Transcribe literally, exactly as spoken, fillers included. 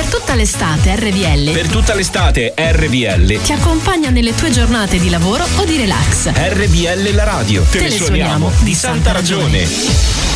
tutta l'estate R V L Per tutta l'estate R V L ti accompagna nelle tue giornate di lavoro o di relax. R V L la radio. Te, Te ne le suoniamo suoniamo di santa ragione.